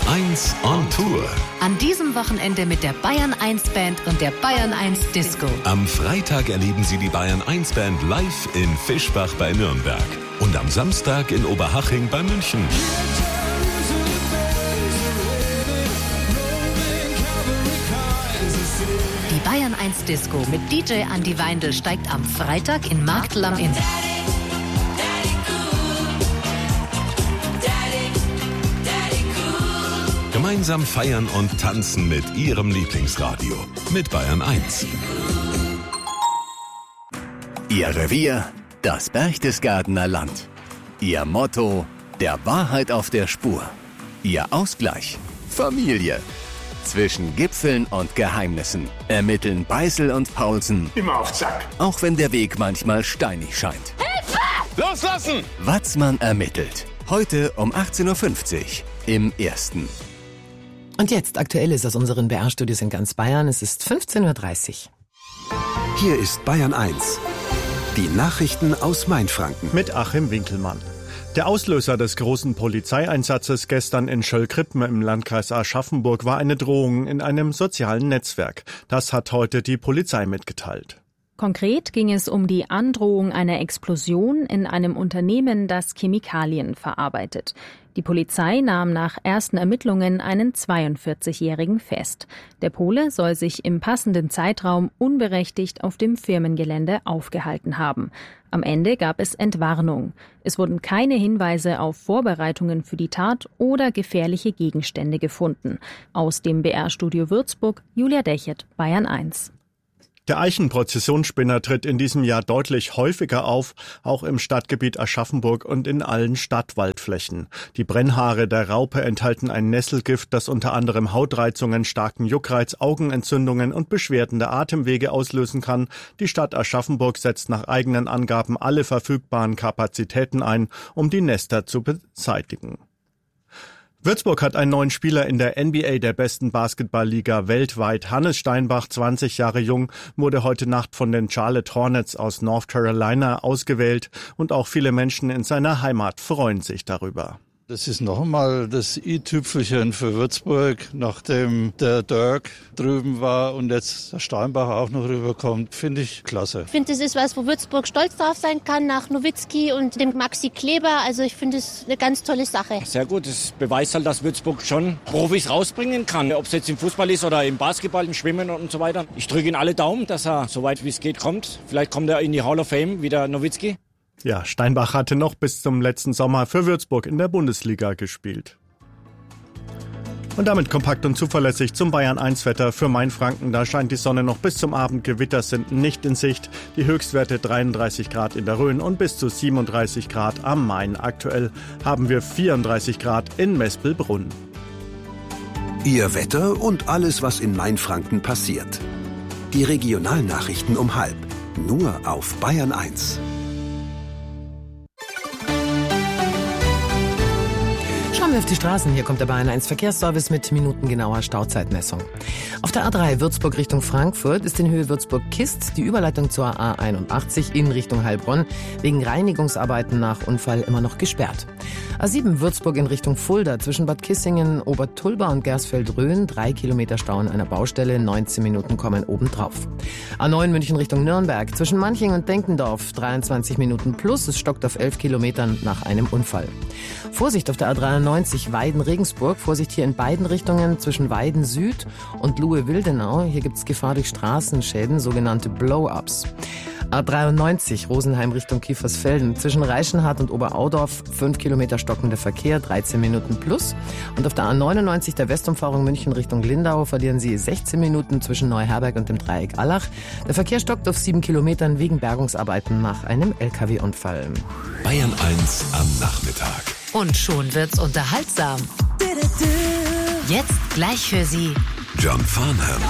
1 on Tour. An diesem Wochenende mit der Bayern 1 Band und der Bayern 1 Disco. Am Freitag erleben Sie die Bayern 1 Band live in Fischbach bei Nürnberg. Und am Samstag in Oberhaching bei München. Die Bayern 1 Disco mit DJ Andi Weindl steigt am Freitag in Marktl am Inn. Gemeinsam feiern und tanzen mit Ihrem Lieblingsradio. Mit Bayern 1. Ihr Revier, das Berchtesgadener Land. Ihr Motto, der Wahrheit auf der Spur. Ihr Ausgleich, Familie. Zwischen Gipfeln und Geheimnissen ermitteln Beißel und Paulsen. Immer auf Zack. Auch wenn der Weg manchmal steinig scheint. Hilfe! Loslassen! Watzmann ermittelt. Heute um 18.50 Uhr im Ersten. Und jetzt Aktuelles aus unseren BR-Studios in ganz Bayern. Es ist 15.30 Uhr. Hier ist Bayern 1. Die Nachrichten aus Mainfranken. Mit Achim Winkelmann. Der Auslöser des großen Polizeieinsatzes gestern in Schöllkrippen im Landkreis Aschaffenburg war eine Drohung in einem sozialen Netzwerk. Das hat heute die Polizei mitgeteilt. Konkret ging es um die Androhung einer Explosion in einem Unternehmen, das Chemikalien verarbeitet. Die Polizei nahm nach ersten Ermittlungen einen 42-Jährigen fest. Der Pole soll sich im passenden Zeitraum unberechtigt auf dem Firmengelände aufgehalten haben. Am Ende gab es Entwarnung. Es wurden keine Hinweise auf Vorbereitungen für die Tat oder gefährliche Gegenstände gefunden. Aus dem BR-Studio Würzburg, Julia Dechert, Bayern 1. Der Eichenprozessionsspinner tritt in diesem Jahr deutlich häufiger auf, auch im Stadtgebiet Aschaffenburg und in allen Stadtwaldflächen. Die Brennhaare der Raupe enthalten ein Nesselgift, das unter anderem Hautreizungen, starken Juckreiz, Augenentzündungen und Beschwerden der Atemwege auslösen kann. Die Stadt Aschaffenburg setzt nach eigenen Angaben alle verfügbaren Kapazitäten ein, um die Nester zu beseitigen. Würzburg hat einen neuen Spieler in der NBA der besten Basketballliga weltweit. Hannes Steinbach, 20 Jahre jung, wurde heute Nacht von den Charlotte Hornets aus North Carolina ausgewählt und auch viele Menschen in seiner Heimat freuen sich darüber. Das ist noch einmal das i-Tüpfelchen für Würzburg, nachdem der Dirk drüben war und jetzt der Steinbach auch noch rüberkommt. Finde ich klasse. Ich finde, das ist was, wo Würzburg stolz drauf sein kann, nach Nowitzki und dem Maxi Kleber. Also ich finde es eine ganz tolle Sache. Sehr gut, das beweist halt, dass Würzburg schon Profis rausbringen kann. Ob es jetzt im Fußball ist oder im Basketball, im Schwimmen und so weiter. Ich drücke ihm alle Daumen, dass er so weit wie es geht kommt. Vielleicht kommt er in die Hall of Fame, wie der Nowitzki. Ja, Steinbach hatte noch bis zum letzten Sommer für Würzburg in der Bundesliga gespielt. Und damit kompakt und zuverlässig zum Bayern 1 Wetter für Mainfranken. Da scheint die Sonne noch bis zum Abend, Gewitter sind nicht in Sicht. Die Höchstwerte 33 Grad in der Rhön und bis zu 37 Grad am Main. Aktuell haben wir 34 Grad in Mespelbrunn. Ihr Wetter und alles, was in Mainfranken passiert. Die Regionalnachrichten um 12:30. Nur auf Bayern 1. Schauen wir auf die Straßen. Hier kommt der Bayern 1 Verkehrsservice mit minutengenauer Stauzeitmessung. Auf der A3 Würzburg Richtung Frankfurt ist in Höhe Würzburg-Kist die Überleitung zur A81 in Richtung Heilbronn wegen Reinigungsarbeiten nach Unfall immer noch gesperrt. A7 Würzburg in Richtung Fulda zwischen Bad Kissingen, Obertulba und Gersfeld-Rhön 3 Kilometer Stau an einer Baustelle, 19 Minuten kommen obendrauf. A9 München Richtung Nürnberg zwischen Manching und Denkendorf 23 Minuten plus, es stockt auf 11 Kilometern nach einem Unfall. Vorsicht auf der A93 Weiden-Regensburg, Vorsicht hier in beiden Richtungen zwischen Weiden Süd und Luhe-Wildenau. Hier gibt es Gefahr durch Straßenschäden, sogenannte Blow-Ups. A93 Rosenheim Richtung Kiefersfelden zwischen Reichenhall und Oberaudorf 5 Kilometer stockender Verkehr, 13 Minuten plus. Und auf der A99 der Westumfahrung München Richtung Lindau verlieren Sie 16 Minuten zwischen Neuherberg und dem Dreieck Allach. Der Verkehr stockt auf 7 Kilometern wegen Bergungsarbeiten nach einem LKW-Unfall. Bayern 1 am Nachmittag. Und schon wird's unterhaltsam. Jetzt gleich für Sie John Farnham.